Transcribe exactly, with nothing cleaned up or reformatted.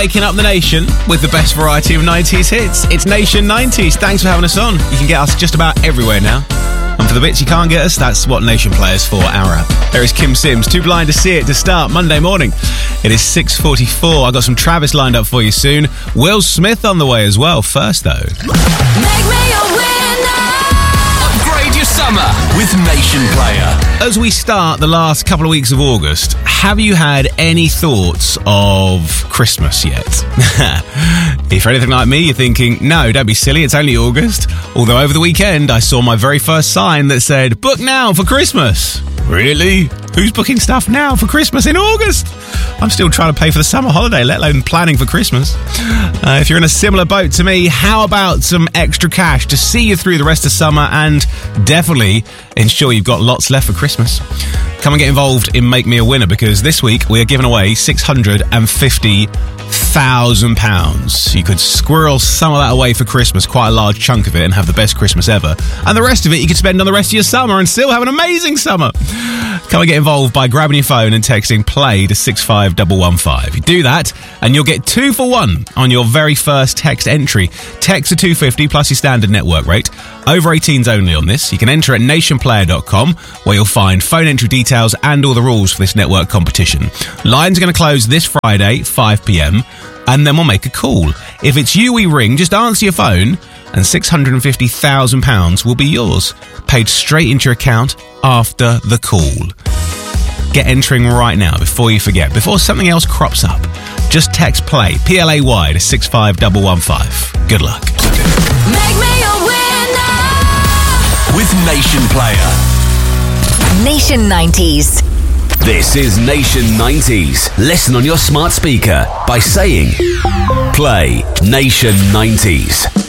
waking up the nation with the best variety of nineties hits. It's Nation nineties. Thanks for having us on. You can get us just about everywhere now. And for the bits you can't get us, that's what Nation Players for, our app. There is Kim Sims, Too Blind to See It, to start Monday morning. It is six forty-four. I've got some Travis lined up for you soon. Will Smith on the way as well. First, though. Make me a winner. Upgrade your summer with Nation Player. As we start the last couple of weeks of August, have you had any thoughts of Christmas yet? If you're anything like me, you're thinking, no, don't be silly, it's only August. Although over the weekend, I saw my very first sign that said, book now for Christmas. Really? Who's booking stuff now for Christmas in August? I'm still trying to pay for the summer holiday, let alone planning for Christmas. Uh, if you're in a similar boat to me, how about some extra cash to see you through the rest of summer and definitely ensure you've got lots left for Christmas? Come and get involved in Make Me a Winner, because this week we are giving away six hundred fifty thousand pounds. You could squirrel some of that away for Christmas, quite a large chunk of it, and have the best Christmas ever. And the rest of it you could spend on the rest of your summer and still have an amazing summer. Come and get involved by grabbing your phone and texting play to six five one one five. You do that and you'll get two for one on your very first text entry. Text to two fifty plus your standard network rate. Over eighteens only on this. You can enter at nation player dot com, where you'll find phone entry details and all the rules for this network competition. Lines are going to close this Friday, five p.m, and then we'll make a call. If it's you we ring, just answer your phone and six hundred fifty thousand pounds will be yours, paid straight into your account after the call. Get entering right now before you forget, before something else crops up. Just text play, P L A Y, to six five one one five. Good luck. Make me a winner. With Nation Player. Nation nineties. This is Nation nineties. Listen on your smart speaker by saying play Nation nineties.